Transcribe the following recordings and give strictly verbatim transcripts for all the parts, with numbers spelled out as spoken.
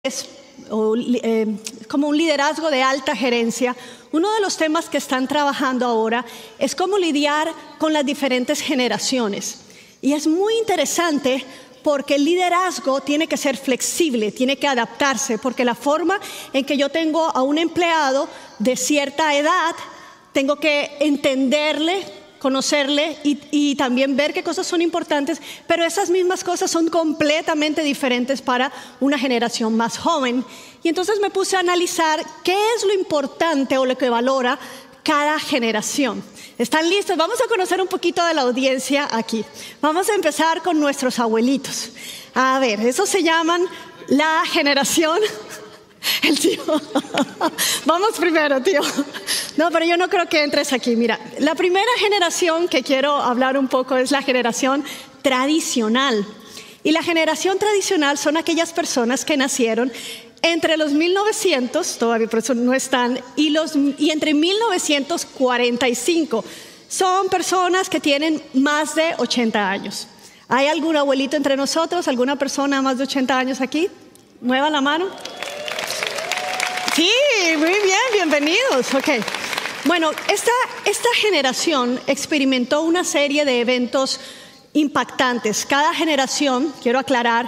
es o, eh, como un liderazgo de alta gerencia, uno de los temas que están trabajando ahora es cómo lidiar con las diferentes generaciones. Y es muy interesante porque el liderazgo tiene que ser flexible, tiene que adaptarse, porque la forma en que yo tengo a un empleado de cierta edad, tengo que entenderle, conocerle y, y también ver qué cosas son importantes, pero esas mismas cosas son completamente diferentes para una generación más joven. Y entonces me puse a analizar qué es lo importante o lo que valora cada generación. ¿Están listos? Vamos a conocer un poquito de la audiencia aquí. Vamos a empezar con nuestros abuelitos. A ver, esos se llaman la generación... El tío. Vamos primero, tío. No, pero yo no creo que entres aquí. Mira, la primera generación que quiero hablar un poco es la generación tradicional. Y la generación tradicional son aquellas personas que nacieron entre los mil novecientos, todavía por eso no están, y, los, y entre mil novecientos cuarenta y cinco. Son personas que tienen más de ochenta años. ¿Hay algún abuelito entre nosotros? ¿Alguna persona más de ochenta años aquí? Mueva la mano. Sí, muy bien, bienvenidos. Okay. Bueno, esta, esta generación experimentó una serie de eventos impactantes. Cada generación, quiero aclarar,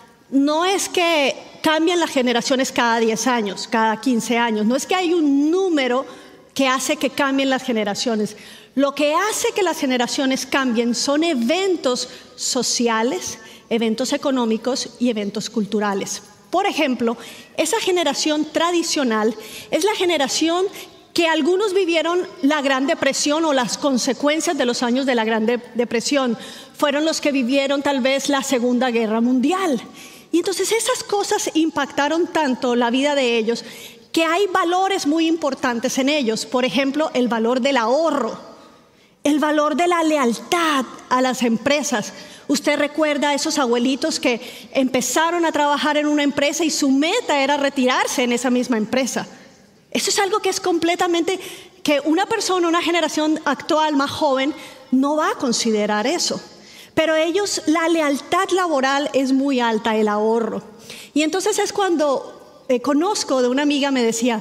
no es que cambian las generaciones cada diez años, cada quince años. No es que hay un número que hace que cambien las generaciones. Lo que hace que las generaciones cambien son eventos sociales, eventos económicos y eventos culturales. Por ejemplo, esa generación tradicional es la generación que algunos vivieron la Gran Depresión o las consecuencias de los años de la Gran Depresión. Fueron los que vivieron tal vez la Segunda Guerra Mundial. Y entonces esas cosas impactaron tanto la vida de ellos que hay valores muy importantes en ellos. Por ejemplo, el valor del ahorro, el valor de la lealtad a las empresas. Usted recuerda a esos abuelitos que empezaron a trabajar en una empresa y su meta era retirarse en esa misma empresa. Eso es algo que es completamente, que una persona, una generación actual más joven no va a considerar eso. Pero ellos, la lealtad laboral es muy alta, el ahorro. Y entonces es cuando eh, conozco de una amiga, me decía,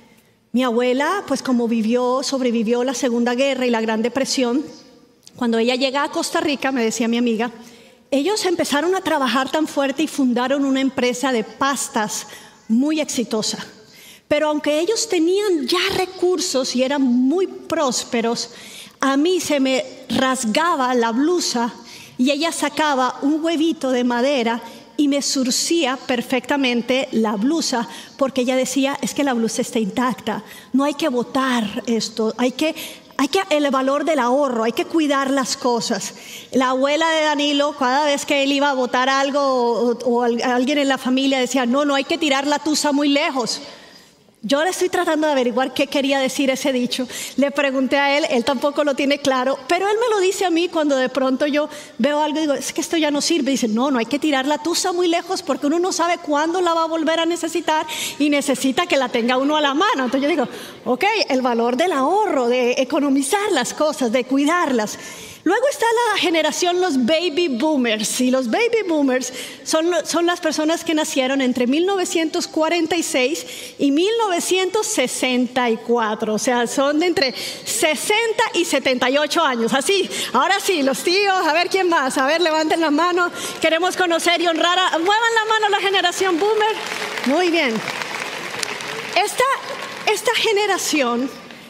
mi abuela, pues como vivió, sobrevivió la Segunda Guerra y la Gran Depresión, cuando ella llega a Costa Rica, me decía mi amiga, ellos empezaron a trabajar tan fuerte y fundaron una empresa de pastas muy exitosa. Pero aunque ellos tenían ya recursos y eran muy prósperos, a mí se me rasgaba la blusa y ella sacaba un huevito de madera y me surcía perfectamente la blusa, porque ella decía, es que la blusa está intacta, no hay que botar esto, hay que... Hay que el valor del ahorro, hay que cuidar las cosas. La abuela de Danilo, cada vez que él iba a botar algo o, o alguien en la familia decía, no, no hay que tirar la tusa muy lejos. Yo le estoy tratando de averiguar qué quería decir ese dicho. Le pregunté a él, él tampoco lo tiene claro, pero él me lo dice a mí cuando de pronto yo veo algo y digo, es que esto ya no sirve. Dice, no, no hay que tirar la tusa muy lejos porque uno no sabe cuándo la va a volver a necesitar y necesita que la tenga uno a la mano. Entonces yo digo, ok, el valor del ahorro, de economizar las cosas, de cuidarlas. Luego está la generación los baby boomers, y los baby boomers son, son las personas que nacieron entre mil novecientos cuarenta y seis y mil novecientos sesenta y cuatro, o sea, son de entre sesenta y setenta y ocho años, así. Ahora sí, los tíos, a ver quién más, a ver, levanten la mano, queremos conocer y honrar, a, muevan la mano la generación boomer. Muy bien. Esta, esta generación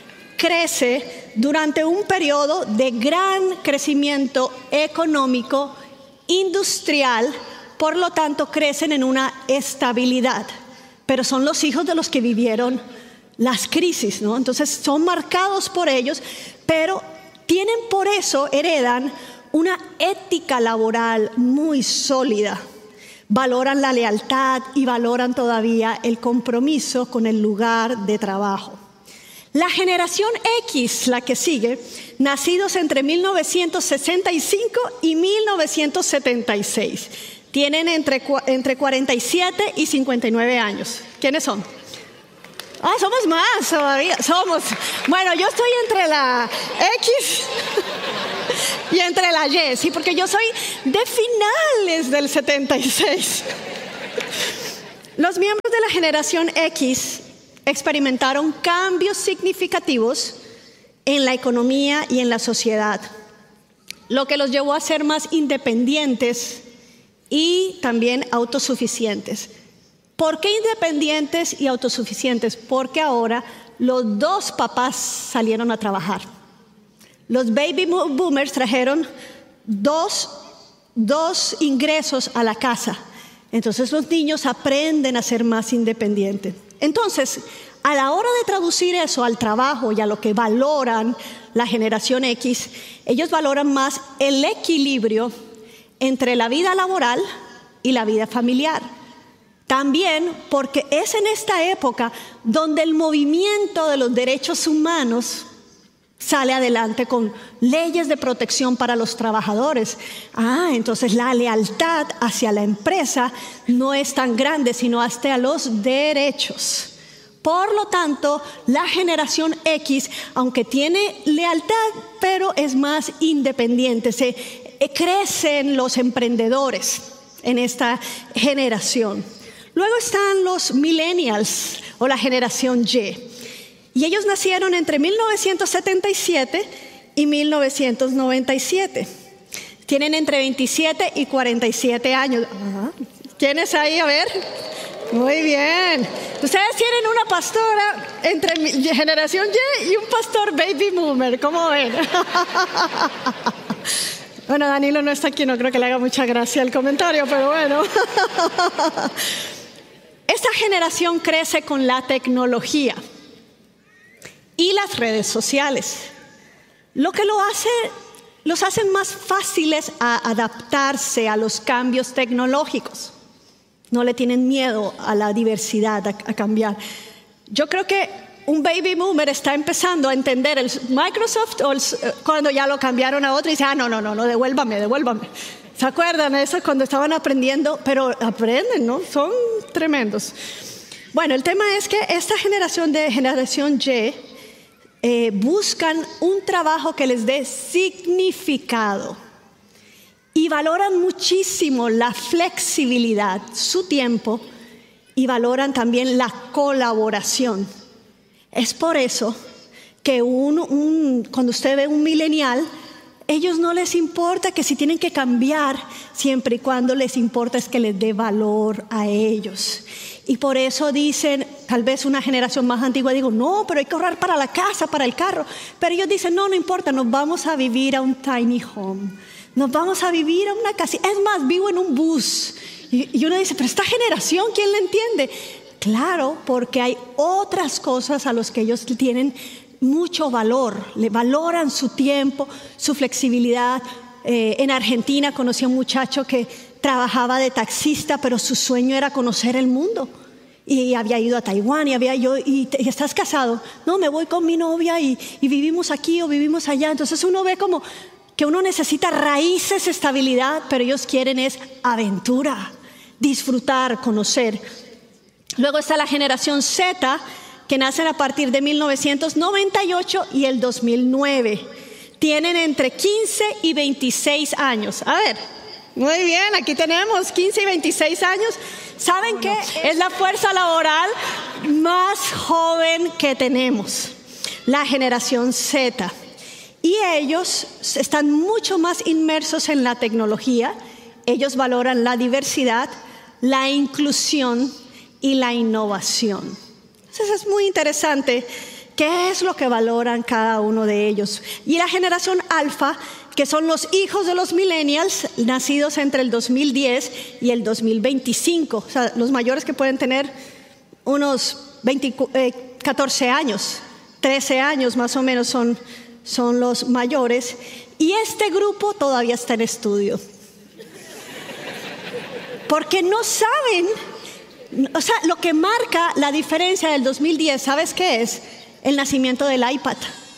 crece durante un periodo de gran crecimiento económico, industrial, por lo tanto crecen en una estabilidad, pero son los hijos de los que vivieron las crisis, ¿no? Entonces son marcados por ellos, pero tienen por eso, heredan una ética laboral muy sólida, valoran la lealtad y valoran todavía el compromiso con el lugar de trabajo. La generación X, la que sigue, nacidos entre mil novecientos sesenta y cinco y mil novecientos setenta y seis. Tienen entre, entre cuarenta y siete y cincuenta y nueve años. ¿Quiénes son? Ah, somos más todavía. Somos. Bueno, yo estoy entre la X y entre la Y, sí, porque yo soy de finales del setenta y seis. Los miembros de la generación X experimentaron cambios significativos en la economía y en la sociedad, lo que los llevó a ser más independientes y también autosuficientes. ¿Por qué independientes y autosuficientes? Porque ahora los dos papás salieron a trabajar. Los baby boomers trajeron dos, dos ingresos a la casa. Entonces los niños aprenden a ser más independientes. Entonces, a la hora de traducir eso al trabajo y a lo que valoran la generación X, ellos valoran más el equilibrio entre la vida laboral y la vida familiar. También porque es en esta época donde el movimiento de los derechos humanos sale adelante con leyes de protección para los trabajadores. Ah, entonces la lealtad hacia la empresa no es tan grande, sino hasta los derechos. Por lo tanto, la generación X, aunque tiene lealtad, pero es más independiente. Se crecen los emprendedores en esta generación. Luego están los millennials o la generación Y. Y ellos nacieron entre mil novecientos setenta y siete y mil novecientos noventa y siete. Tienen entre veintisiete y cuarenta y siete años. Ajá. ¿Quiénes ahí? A ver. Muy bien. Ustedes tienen una pastora entre generación Y y un pastor baby boomer. ¿Cómo ven? Bueno, Danilo no está aquí, no creo que le haga mucha gracia el comentario, pero bueno. Esta generación crece con la tecnología y las redes sociales, lo que lo hace, los hacen más fáciles a adaptarse a los cambios tecnológicos. No le tienen miedo a la diversidad, a, a cambiar. Yo creo que un baby boomer está empezando a entender el Microsoft o el, cuando ya lo cambiaron a otro y dice, ah, no, no, no, no, devuélvame, devuélvame. ¿Se acuerdan de eso cuando estaban aprendiendo? Pero aprenden, ¿no? Son tremendos. Bueno, el tema es que esta generación de generación Y eh, buscan un trabajo que les dé significado y valoran muchísimo la flexibilidad, su tiempo, y valoran también la colaboración. Es por eso que un, un, cuando usted ve un millennial, ellos no les importa que si tienen que cambiar, siempre y cuando les importa es que les dé valor a ellos. Y por eso dicen, tal vez una generación más antigua, digo, no, pero hay que ahorrar para la casa, para el carro. Pero ellos dicen, no, no importa, nos vamos a vivir a un tiny home. Nos vamos a vivir a una casa. Es más, vivo en un bus. Y, y uno dice, pero esta generación, ¿quién la entiende? Claro, porque hay otras cosas a las que ellos tienen mucho valor. Le valoran su tiempo, su flexibilidad. Eh, en Argentina conocí a un muchacho que trabajaba de taxista, pero su sueño era conocer el mundo. Y había ido a Taiwán y había yo, y, y estás casado. No, me voy con mi novia y, y vivimos aquí o vivimos allá. Entonces uno ve como que uno necesita raíces, estabilidad, pero ellos quieren es aventura, disfrutar, conocer. Luego está la generación Z, que nacen a partir de mil novecientos noventa y ocho y el dos mil nueve. Tienen entre quince y veintiséis años. A ver, muy bien, aquí tenemos quince y veintiséis años. ¿Saben qué? Es la fuerza laboral más joven que tenemos, la generación Z. Y ellos están mucho más inmersos en la tecnología. Ellos valoran la diversidad, la inclusión y la innovación. Entonces es muy interesante qué es lo que valoran cada uno de ellos. Y la generación alfa, que son los hijos de los millennials, nacidos entre el dos mil diez y el dos mil veinticinco. O sea, los mayores que pueden tener unos veinte, eh, catorce años, trece años más o menos son, son los mayores. Y este grupo todavía está en estudio. Porque no saben. O sea, lo que marca la diferencia del dos mil diez, ¿sabes qué es? El nacimiento del iPad.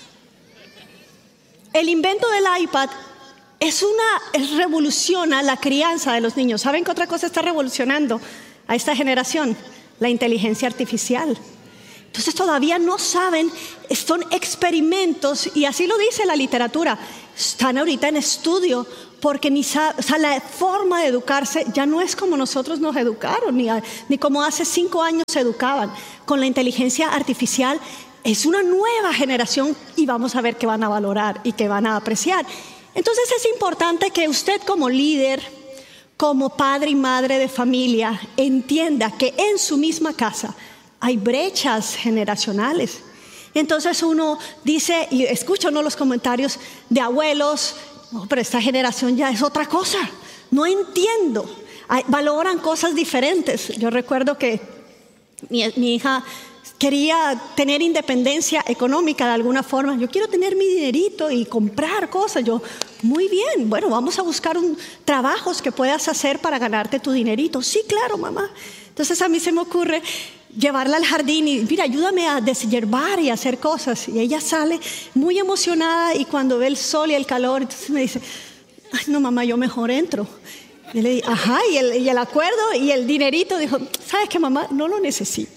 El invento del iPad es una, es revoluciona la crianza de los niños. ¿Saben qué otra cosa está revolucionando a esta generación? La inteligencia artificial. Entonces todavía no saben, son experimentos, y así lo dice la literatura, están ahorita en estudio porque ni sabe, o sea, la forma de educarse ya no es como nosotros nos educaron, ni, a, ni como hace cinco años se educaban. Con la inteligencia artificial es una nueva generación y vamos a ver qué van a valorar y qué van a apreciar. Entonces es importante que usted como líder, como padre y madre de familia, entienda que en su misma casa hay brechas generacionales. Entonces uno dice, y escucha uno los comentarios de abuelos, no, pero esta generación ya es otra cosa, no entiendo, hay, valoran cosas diferentes. Yo recuerdo que mi, mi hija quería tener independencia económica de alguna forma. Yo quiero tener mi dinerito y comprar cosas. Yo, muy bien, bueno, vamos a buscar un, trabajos que puedas hacer para ganarte tu dinerito. Sí, claro, mamá. Entonces a mí se me ocurre llevarla al jardín y, mira, ayúdame a deshiervar y a hacer cosas. Y ella sale muy emocionada y cuando ve el sol y el calor, entonces me dice, ay, no, mamá, yo mejor entro. Y le dije, ajá, y el, y el acuerdo y el dinerito, dijo, ¿sabes qué, mamá? No lo necesito.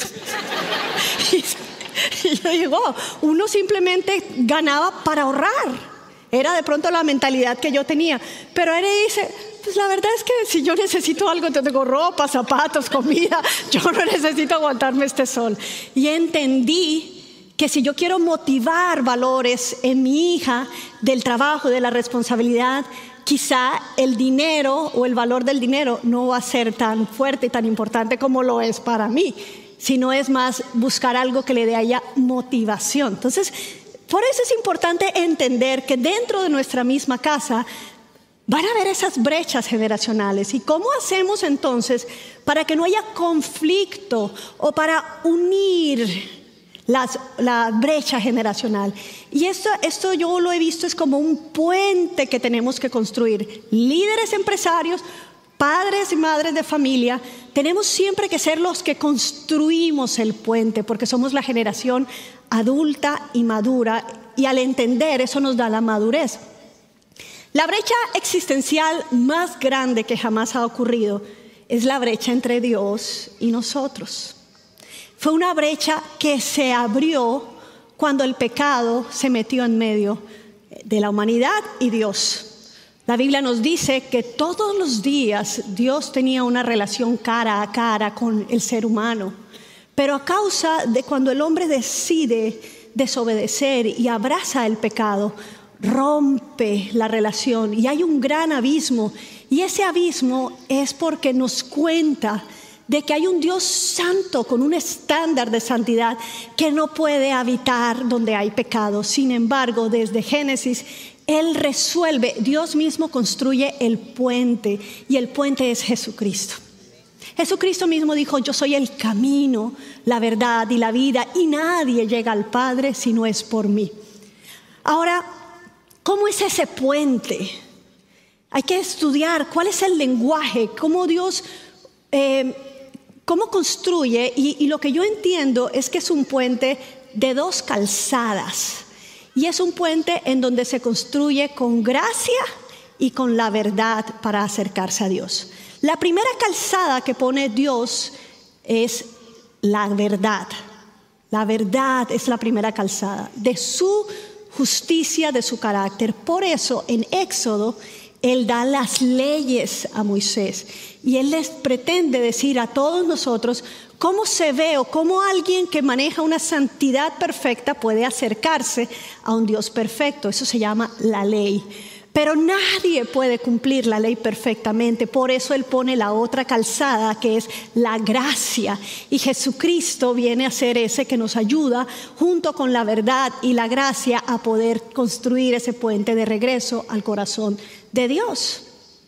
Y, y yo digo, oh, uno simplemente ganaba para ahorrar. Era de pronto la mentalidad que yo tenía. Pero él dice, pues la verdad es que si yo necesito algo, yo tengo ropa, zapatos, comida, yo no necesito aguantarme este sol. Y entendí que si yo quiero motivar valores en mi hija del trabajo, de la responsabilidad, quizá el dinero o el valor del dinero no va a ser tan fuerte y tan importante como lo es para mí, sino es más buscar algo que le dé a ella motivación. Entonces, por eso es importante entender que dentro de nuestra misma casa van a haber esas brechas generacionales. ¿Y cómo hacemos entonces para que no haya conflicto o para unir las, la brecha generacional? Y esto, esto yo lo he visto es como un puente que tenemos que construir. Líderes empresarios, padres y madres de familia, tenemos siempre que ser los que construimos el puente, porque somos la generación adulta y madura, y al entender eso nos da la madurez. La brecha existencial más grande que jamás ha ocurrido es la brecha entre Dios y nosotros. Fue una brecha que se abrió cuando el pecado se metió en medio de la humanidad y Dios. La Biblia nos dice que todos los días Dios tenía una relación cara a cara con el ser humano, pero a causa de cuando el hombre decide desobedecer y abraza el pecado, rompe la relación y hay un gran abismo. Y ese abismo es porque nos cuenta de que hay un Dios santo con un estándar de santidad que no puede habitar donde hay pecado. Sin embargo, desde Génesis, Él resuelve, Dios mismo construye el puente y el puente es Jesucristo. Jesucristo mismo dijo, yo soy el camino, la verdad y la vida y nadie llega al Padre si no es por mí. Ahora, ¿cómo es ese puente? Hay que estudiar cuál es el lenguaje, cómo Dios, eh, cómo construye. Y, y lo que yo entiendo es que es un puente de dos calzadas. Y es un puente en donde se construye con gracia y con la verdad para acercarse a Dios. La primera calzada que pone Dios es la verdad. La verdad es la primera calzada de su justicia, de su carácter. Por eso en Éxodo Él da las leyes a Moisés y Él les pretende decir a todos nosotros cómo se ve o cómo alguien que maneja una santidad perfecta puede acercarse a un Dios perfecto. Eso se llama la ley. Pero nadie puede cumplir la ley perfectamente, por eso Él pone la otra calzada que es la gracia. Y Jesucristo viene a ser ese que nos ayuda junto con la verdad y la gracia a poder construir ese puente de regreso al corazón de Dios.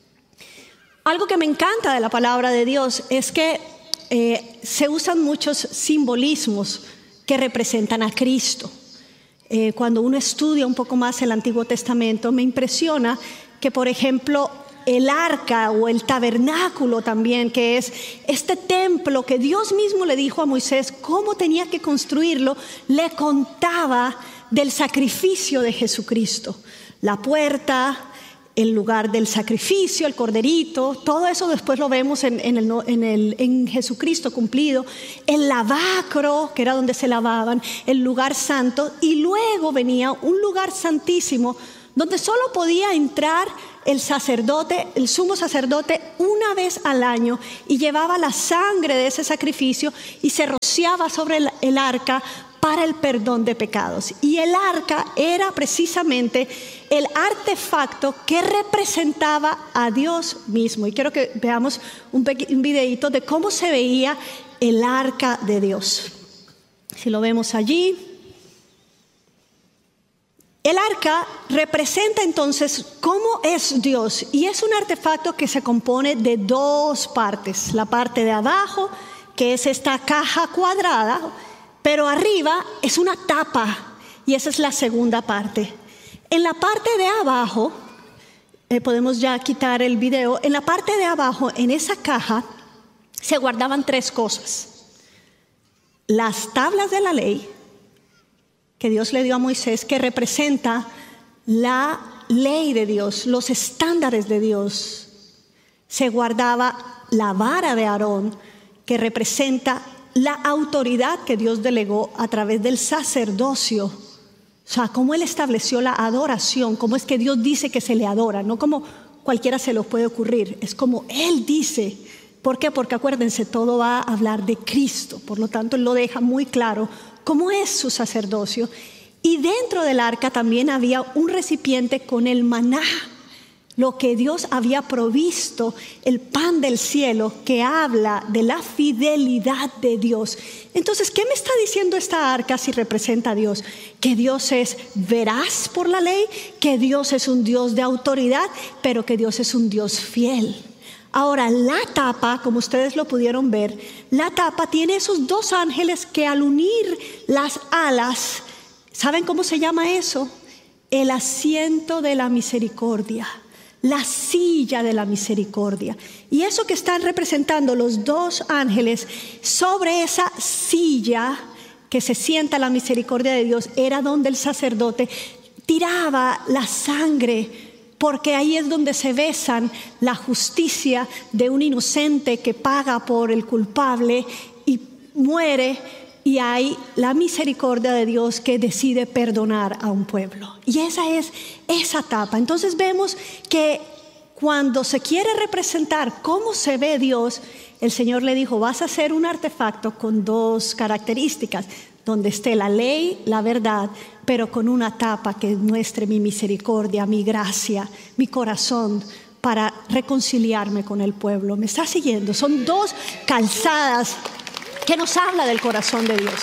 Algo que me encanta de la palabra de Dios es que eh, se usan muchos simbolismos que representan a Cristo. Eh, cuando uno estudia un poco más el Antiguo Testamento, me impresiona que, por ejemplo, el arca o el tabernáculo también, que es este templo que Dios mismo le dijo a Moisés cómo tenía que construirlo, le contaba del sacrificio de Jesucristo. La puerta, el lugar del sacrificio, el corderito, todo eso después lo vemos en, en, el, en, el, en Jesucristo cumplido, el lavacro, que era donde se lavaban, el lugar santo, y luego venía un lugar santísimo donde solo podía entrar el sacerdote, el sumo sacerdote, una vez al año, y llevaba la sangre de ese sacrificio y se rociaba sobre el, el arca para el perdón de pecados. Y el arca era precisamente el artefacto que representaba a Dios mismo. Y quiero que veamos un, un videíto de cómo se veía el arca de Dios. Si lo vemos allí. El arca representa entonces cómo es Dios, y es un artefacto que se compone de dos partes. La parte de abajo, que es esta caja cuadrada, pero arriba es una tapa, y esa es la segunda parte. En la parte de abajo, eh, podemos ya quitar el video, en la parte de abajo, en esa caja, se guardaban tres cosas: las tablas de la ley, que Dios le dio a Moisés, que representa la ley de Dios, los estándares de Dios. Se guardaba la vara de Aarón, que representa la autoridad que Dios delegó a través del sacerdocio. O sea, cómo Él estableció la adoración, cómo es que Dios dice que se le adora, no como cualquiera se lo puede ocurrir, es como Él dice. ¿Por qué? Porque acuérdense, todo va a hablar de Cristo, por lo tanto Él lo deja muy claro cómo es su sacerdocio. Y dentro del arca también había un recipiente con el maná, lo que Dios había provisto, el pan del cielo, que habla de la fidelidad de Dios. Entonces, ¿qué me está diciendo esta arca si representa a Dios? Que Dios es veraz por la ley, que Dios es un Dios de autoridad, pero que Dios es un Dios fiel. Ahora, la tapa, como ustedes lo pudieron ver, la tapa tiene esos dos ángeles que al unir las alas, ¿saben cómo se llama eso? El asiento de la misericordia, la silla de la misericordia. Y eso que están representando los dos ángeles sobre esa silla que se sienta la misericordia de Dios, era donde el sacerdote tiraba la sangre, porque ahí es donde se besan la justicia de un inocente que paga por el culpable y muere, y hay la misericordia de Dios que decide perdonar a un pueblo. Y esa es esa tapa. Entonces vemos que cuando se quiere representar cómo se ve Dios, el Señor le dijo: vas a hacer un artefacto con dos características, donde esté la ley, la verdad, pero con una tapa que muestre mi misericordia, mi gracia, mi corazón, para reconciliarme con el pueblo. ¿Me está siguiendo? Son dos calzadas que nos habla del corazón de Dios.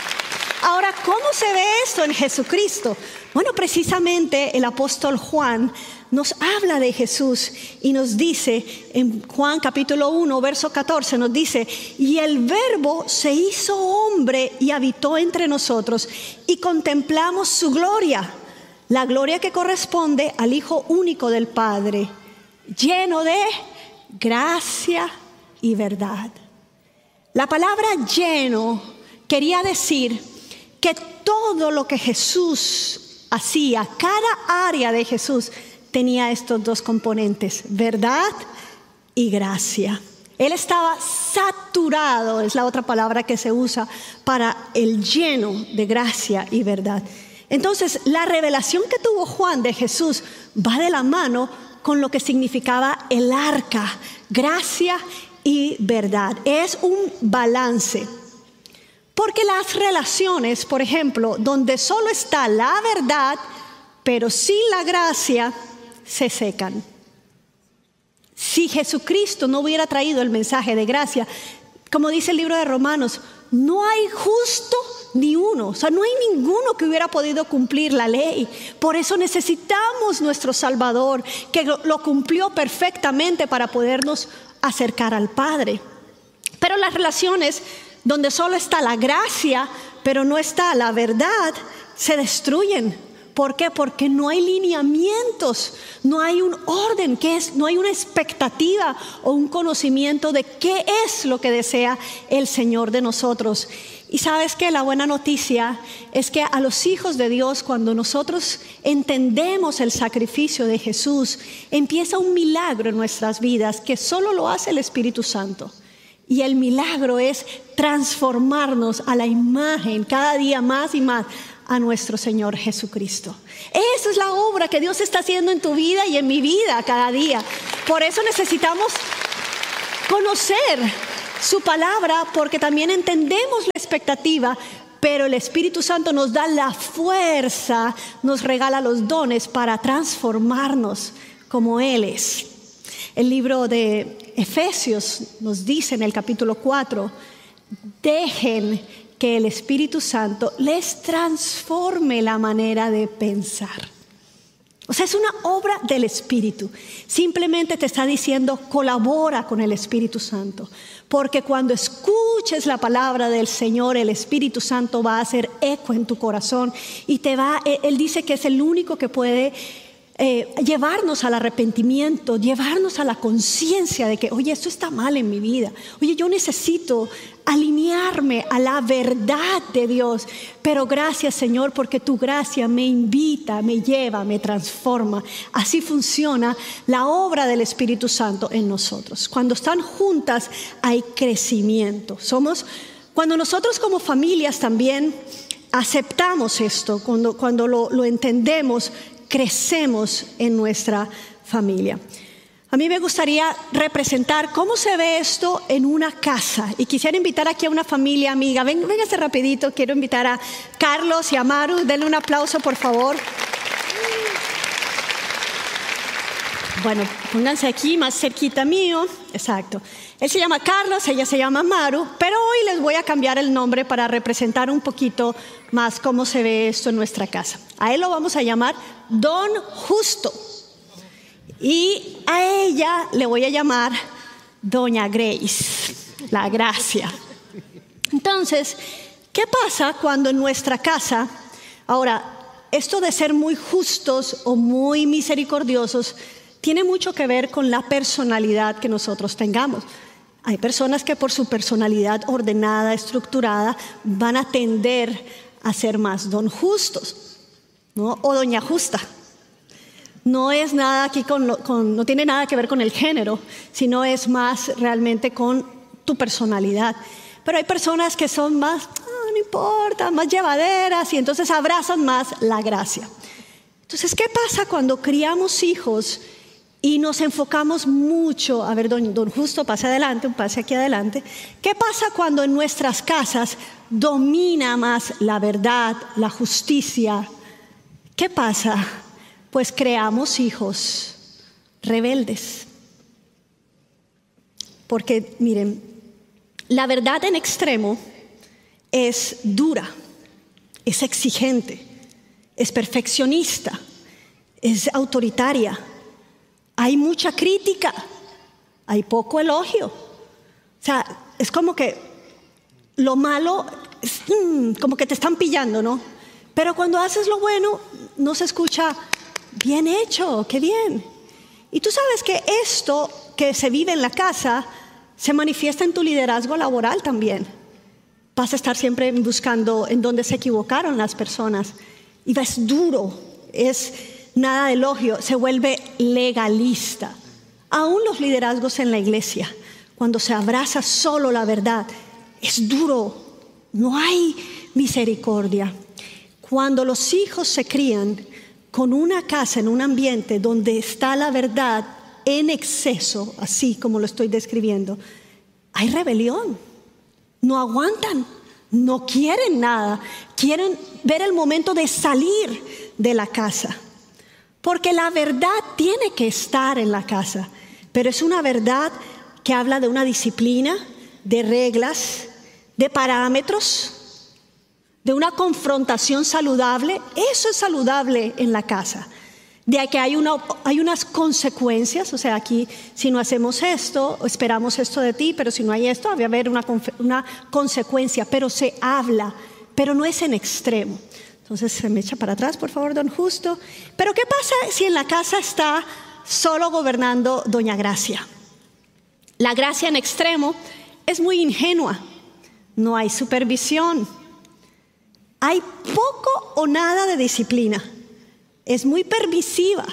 Ahora, ¿cómo se ve esto en Jesucristo? Bueno, precisamente el apóstol Juan nos habla de Jesús y nos dice en Juan capítulo uno, verso catorce, nos dice: y el verbo se hizo hombre y habitó entre nosotros, y contemplamos su gloria, la gloria que corresponde al Hijo único del Padre, lleno de gracia y verdad. La palabra lleno quería decir que todo lo que Jesús hacía, cada área de Jesús, tenía estos dos componentes: verdad y gracia. Él estaba saturado, es la otra palabra que se usa para el lleno de gracia y verdad. Entonces, la revelación que tuvo Juan de Jesús va de la mano con lo que significaba el arca, gracia y verdad. Es un balance. Porque las relaciones, por ejemplo, donde solo está la verdad, pero sin la gracia, se secan. Si Jesucristo no hubiera traído el mensaje de gracia, como dice el libro de Romanos, no hay justo ni uno. O sea, no hay ninguno que hubiera podido cumplir la ley. Por eso necesitamos nuestro Salvador, que lo cumplió perfectamente para podernos acercar al Padre. Pero las relaciones donde solo está la gracia, pero no está la verdad, se destruyen. ¿Por qué? Porque no hay lineamientos, no hay un orden, que es, no hay una expectativa o un conocimiento de qué es lo que desea el Señor de nosotros. Y sabes que la buena noticia es que a los hijos de Dios, cuando nosotros entendemos el sacrificio de Jesús, empieza un milagro en nuestras vidas que solo lo hace el Espíritu Santo. Y el milagro es transformarnos a la imagen cada día más y más, a nuestro Señor Jesucristo. Esa es la obra que Dios está haciendo en tu vida y en mi vida cada día. Por eso necesitamos conocer su palabra, porque también entendemos la expectativa, pero el Espíritu Santo nos da la fuerza, nos regala los dones para transformarnos como Él es. El libro de Efesios nos dice en el capítulo cuatro, dejen que el Espíritu Santo les transforme la manera de pensar. O sea, es una obra del Espíritu. Simplemente te está diciendo, colabora con el Espíritu Santo. Porque cuando escuches la palabra del Señor, el Espíritu Santo va a hacer eco en tu corazón. Y te va, Él dice que es el único que puede eh, llevarnos al arrepentimiento, llevarnos a la conciencia de que, oye, esto está mal en mi vida. Oye, yo necesito alinearme a la verdad de Dios. Pero gracias, Señor, porque tu gracia me invita, me lleva, me transforma. Así funciona la obra del Espíritu Santo en nosotros. Cuando están juntas hay crecimiento. Somos, cuando nosotros como familias también aceptamos esto, cuando, cuando lo, lo entendemos, crecemos en nuestra familia. A mí me gustaría representar cómo se ve esto en una casa. Y quisiera invitar aquí a una familia amiga. Ven, véngase rapidito. Quiero invitar a Carlos y a Maru. Denle un aplauso, por favor. Bueno, pónganse aquí más cerquita mío. Exacto. Él se llama Carlos, ella se llama Maru. Pero hoy les voy a cambiar el nombre para representar un poquito más cómo se ve esto en nuestra casa. A él lo vamos a llamar Don Justo. Y a ella le voy a llamar Doña Grace, la gracia. Entonces, ¿qué pasa cuando en nuestra casa, ahora, esto de ser muy justos o muy misericordiosos, tiene mucho que ver con la personalidad que nosotros tengamos? Hay personas que por su personalidad ordenada, estructurada, van a tender a ser más don justos, ¿no? O doña justa. No es nada aquí con, con, no tiene nada que ver con el género, sino es más realmente con tu personalidad. Pero hay personas que son más, oh, no importa, más llevaderas y entonces abrazan más la gracia. Entonces, ¿qué pasa cuando criamos hijos y nos enfocamos mucho? A ver, don, don Justo, pase adelante, un pase aquí adelante. ¿Qué pasa cuando en nuestras casas domina más la verdad, la justicia? ¿Qué pasa? Pues creamos hijos rebeldes. Porque, miren, la verdad en extremo es dura, es exigente, es perfeccionista, es autoritaria. Hay mucha crítica, hay poco elogio. O sea, es como que lo malo, es, mm, como que te están pillando, ¿no? Pero cuando haces lo bueno, no se escucha bien hecho, qué bien. Y tú sabes que esto que se vive en la casa se manifiesta en tu liderazgo laboral también. Vas a estar siempre buscando en dónde se equivocaron las personas. Y es duro, es nada de elogio, se vuelve legalista. Aún los liderazgos en la iglesia, cuando se abraza solo la verdad, es duro, no hay misericordia. Cuando los hijos se crían con una casa, en un ambiente donde está la verdad en exceso, así como lo estoy describiendo, hay rebelión. No aguantan, no quieren nada, quieren ver el momento de salir de la casa. Porque la verdad tiene que estar en la casa, pero es una verdad que habla de una disciplina, de reglas, de parámetros, de una confrontación saludable. Eso es saludable en la casa. De que hay, una, hay unas consecuencias, o sea, aquí si no hacemos esto, esperamos esto de ti, pero si no hay esto, debe haber una, una consecuencia, pero se habla, pero no es en extremo. Entonces se me echa para atrás, por favor, don Justo. Pero ¿qué pasa si en la casa está solo gobernando doña Gracia? La gracia en extremo es muy ingenua, no hay supervisión. Hay poco o nada de disciplina. Es muy permisiva.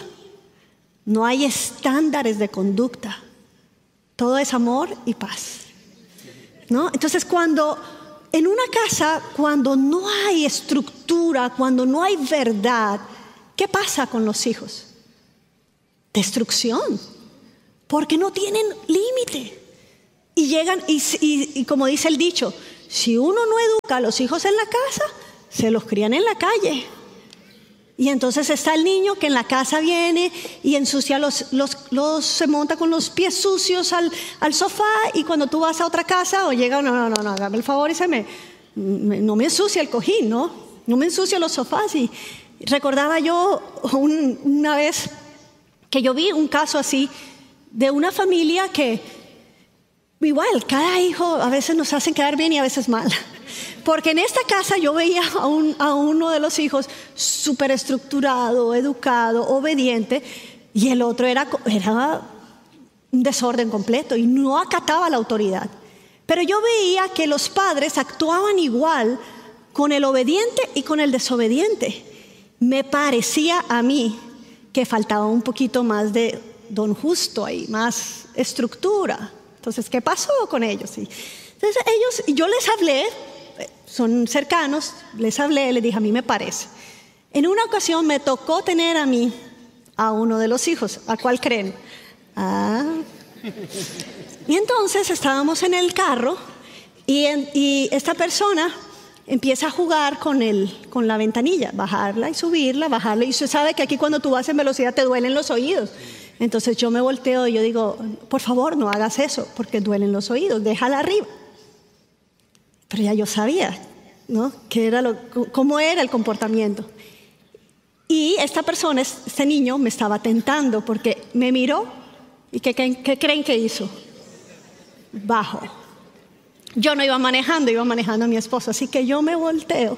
No hay estándares de conducta. Todo es amor y paz, ¿no? Entonces, cuando en una casa, cuando no hay estructura, cuando no hay verdad, ¿qué pasa con los hijos? Destrucción, porque no tienen límite. Y llegan, y, y, y como dice el dicho, si uno no educa a los hijos en la casa, se los crían en la calle. Y entonces está el niño que en la casa viene y ensucia los, los, los se monta con los pies sucios al, al sofá, y cuando tú vas a otra casa o llega, no, no, no, no, hágame el favor y se me, me no me ensucia el cojín, ¿no? No me ensucia los sofás. Y recordaba yo un, una vez que yo vi un caso así de una familia que igual, cada hijo a veces nos hacen quedar bien y a veces mal. Porque en esta casa yo veía a, un, a uno de los hijos súper estructurado, educado, obediente, y el otro era, era un desorden completo y no acataba la autoridad. Pero yo veía que los padres actuaban igual con el obediente y con el desobediente. Me parecía a mí que faltaba un poquito más de don Justo ahí, más estructura. Entonces, ¿qué pasó con ellos? Entonces, ellos, yo les hablé, son cercanos, les hablé, les dije, a mí me parece. En una ocasión me tocó tener a mí, a uno de los hijos. ¿A cuál creen? Ah. Y entonces estábamos en el carro y, en, y esta persona empieza a jugar con, el, con la ventanilla, bajarla y subirla, bajarla. Y usted sabe que aquí cuando tú vas en velocidad te duelen los oídos. Entonces yo me volteo y yo digo, por favor, no hagas eso, porque duelen los oídos, déjala arriba. Pero ya yo sabía, ¿no? Qué era lo, cómo era el comportamiento. Y esta persona, este niño, me estaba tentando porque me miró y ¿qué, qué, qué creen que hizo? Bajo. Yo no iba manejando, iba manejando a mi esposo, así que yo me volteo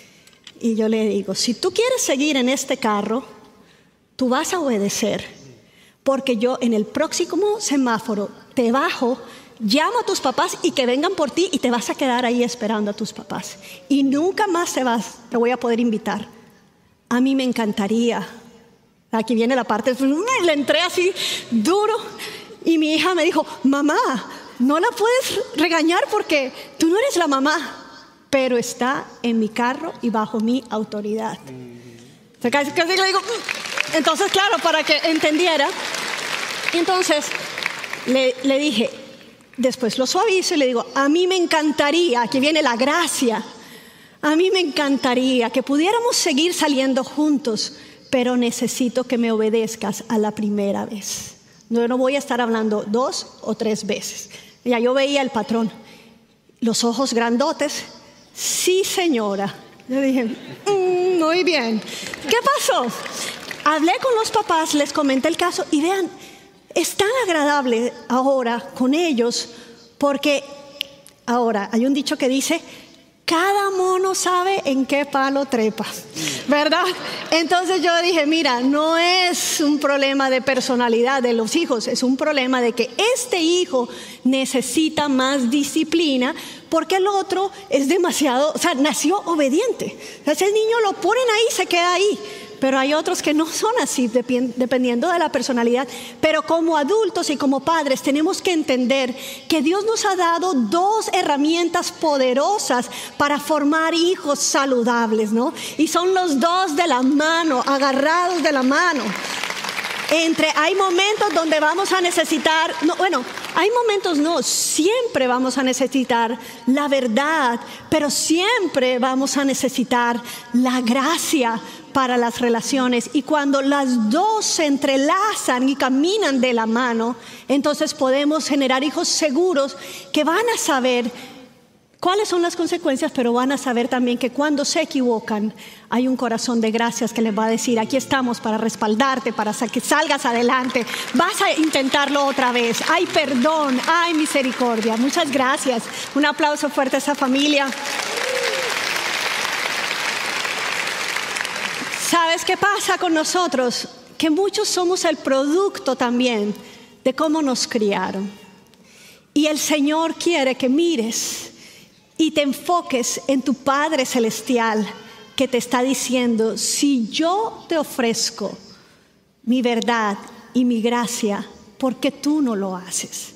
y yo le digo, si tú quieres seguir en este carro, tú vas a obedecer. Porque yo en el próximo semáforo te bajo, llamo a tus papás y que vengan por ti y te vas a quedar ahí esperando a tus papás. Y nunca más te vas, te voy a poder invitar. A mí me encantaría. Aquí viene la parte, le entré así duro y mi hija me dijo, mamá, no la puedes regañar porque tú no eres la mamá, pero está en mi carro y bajo mi autoridad. Entonces, casi, casi le digo, entonces claro, para que entendiera, entonces le, le dije, después lo suavizo y le digo, a mí me encantaría, aquí viene la gracia, a mí me encantaría que pudiéramos seguir saliendo juntos, pero necesito que me obedezcas a la primera vez. Yo no voy a estar hablando dos o tres veces. Ya yo veía el patrón, los ojos grandotes, sí señora. Yo dije, mmm, muy bien. ¿Qué pasó? Hablé con los papás, les comenté el caso y vean, es tan agradable ahora con ellos porque ahora hay un dicho que dice, cada mono sabe en qué palo trepa, ¿verdad? Entonces yo dije, mira, no es un problema de personalidad de los hijos, es un problema de que este hijo necesita más disciplina porque el otro es demasiado, o sea, nació obediente. Ese niño lo ponen ahí, se queda ahí. Pero hay otros que no son así, dependiendo de la personalidad. Pero como adultos y como padres tenemos que entender que Dios nos ha dado dos herramientas poderosas para formar hijos saludables, ¿no? Y son los dos de la mano, agarrados de la mano. Entre, hay momentos donde vamos a necesitar, no, bueno, hay momentos no, siempre vamos a necesitar la verdad, pero siempre vamos a necesitar la gracia para las relaciones. Y cuando las dos se entrelazan y caminan de la mano, entonces podemos generar hijos seguros que van a saber cuáles son las consecuencias, pero van a saber también que cuando se equivocan hay un corazón de gracias que les va a decir, aquí estamos para respaldarte, para que salgas adelante, vas a intentarlo otra vez, hay perdón, hay misericordia. Muchas gracias, un aplauso fuerte a esa familia. ¿Sabes qué pasa con nosotros? Que muchos somos el producto también de cómo nos criaron. Y el Señor quiere que mires y te enfoques en tu Padre Celestial que te está diciendo, si yo te ofrezco mi verdad y mi gracia, ¿por qué tú no lo haces?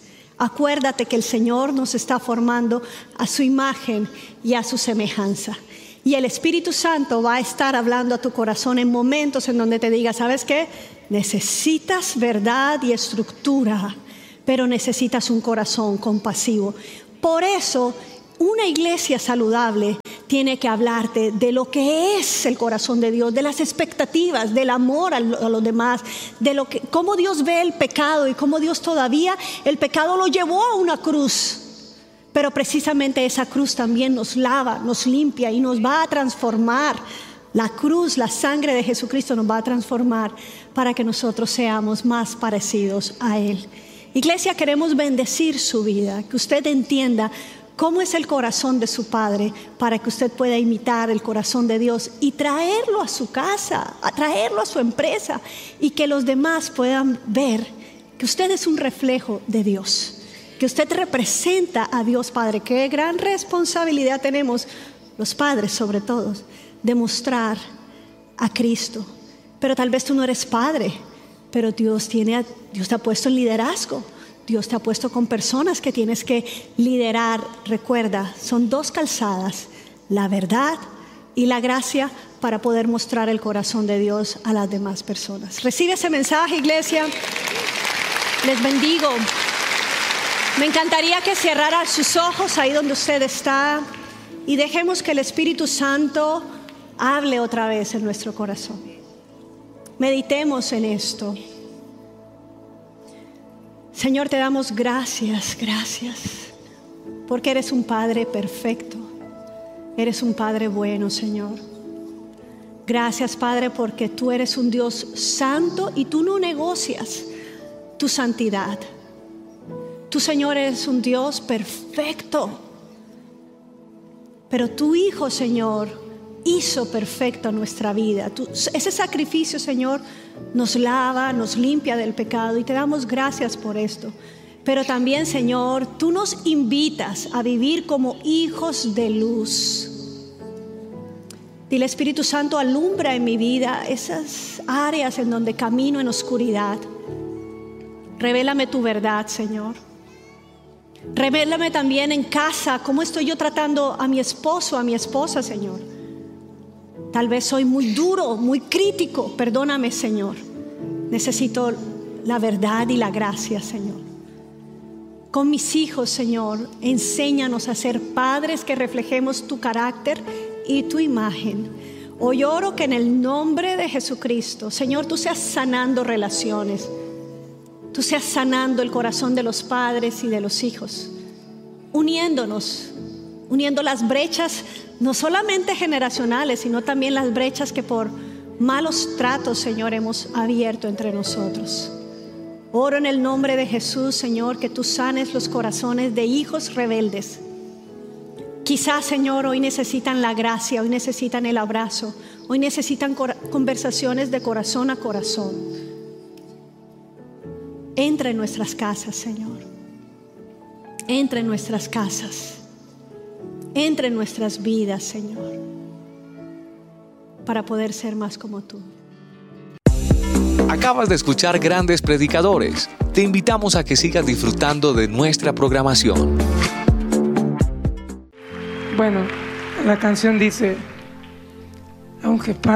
Acuérdate que el Señor nos está formando a su imagen y a su semejanza. Y el Espíritu Santo va a estar hablando a tu corazón en momentos en donde te diga, ¿sabes qué? Necesitas verdad y estructura, pero necesitas un corazón compasivo. Por eso, una iglesia saludable tiene que hablarte de lo que es el corazón de Dios, de las expectativas, del amor a los demás, de lo que, cómo Dios ve el pecado y cómo Dios todavía el pecado lo llevó a una cruz. Pero precisamente esa cruz también nos lava, nos limpia y nos va a transformar. La cruz, la sangre de Jesucristo nos va a transformar para que nosotros seamos más parecidos a Él. Iglesia, queremos bendecir su vida, que usted entienda cómo es el corazón de su Padre para que usted pueda imitar el corazón de Dios y traerlo a su casa, a traerlo a su empresa y que los demás puedan ver que usted es un reflejo de Dios. Que usted representa a Dios Padre. Qué gran responsabilidad tenemos los padres, sobre todo, de mostrar a Cristo. Pero tal vez tú no eres padre, pero Dios tiene, Dios te ha puesto en liderazgo. Dios te ha puesto con personas que tienes que liderar. Recuerda, son dos calzadas, la verdad y la gracia, para poder mostrar el corazón de Dios a las demás personas. Recibe ese mensaje, iglesia. Les bendigo. Me encantaría que cerrara sus ojos ahí donde usted está y dejemos que el Espíritu Santo hable otra vez en nuestro corazón. Meditemos en esto. Señor, te damos gracias, gracias, porque eres un Padre perfecto. Eres un Padre bueno, Señor. Gracias, Padre, porque tú eres un Dios santo y tú no negocias tu santidad. Tú, Señor, eres un Dios perfecto, pero tu Hijo, Señor, hizo perfecta nuestra vida. Tú, ese sacrificio, Señor, nos lava, nos limpia del pecado y te damos gracias por esto. Pero también, Señor, tú nos invitas a vivir como hijos de luz. Dile, Espíritu Santo, alumbra en mi vida esas áreas en donde camino en oscuridad. Revélame tu verdad, Señor. Revélame también en casa cómo estoy yo tratando a mi esposo, a mi esposa, Señor. Tal vez soy muy duro, muy crítico. Perdóname, Señor. Necesito la verdad y la gracia, Señor. Con mis hijos, Señor, enséñanos a ser padres que reflejemos tu carácter y tu imagen. Hoy oro que en el nombre de Jesucristo, Señor, tú seas sanando relaciones. Tú seas sanando el corazón de los padres y de los hijos, uniéndonos, uniendo las brechas, no solamente generacionales, sino también las brechas que por malos tratos, Señor, hemos abierto entre nosotros. Oro en el nombre de Jesús, Señor, que tú sanes los corazones de hijos rebeldes. Quizás, Señor, hoy necesitan la gracia, hoy necesitan el abrazo, hoy necesitan conversaciones de corazón a corazón. Entra en nuestras casas, Señor. Entra en nuestras casas. Entra en nuestras vidas, Señor, para poder ser más como tú. Acabas de escuchar Grandes Predicadores. Te invitamos a que sigas disfrutando de nuestra programación. Bueno, la canción dice, aunque